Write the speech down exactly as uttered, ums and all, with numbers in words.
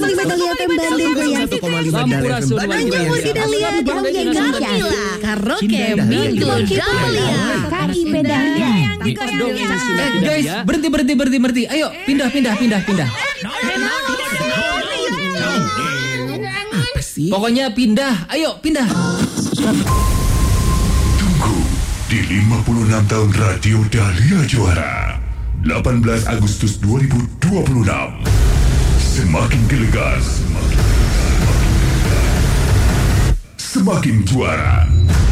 koma lima Dahlia F M Bandung goyang. satu koma lima Dahlia F M Bandung Banyak di Dahlia, Dahlia Indonesia. Karaoke Minggu Dahlia. K I P Dahlia. Eh guys, berhenti berhenti berhenti berhenti. Ayo pindah pindah pindah pindah. Apa sih? Pokoknya pindah. Ayo pindah. Tunggu di lima puluh enam tahun Radio Dahlia Juara. delapan belas Agustus dua ribu dua puluh enam. Semakin gelegar, semakin, semakin juara.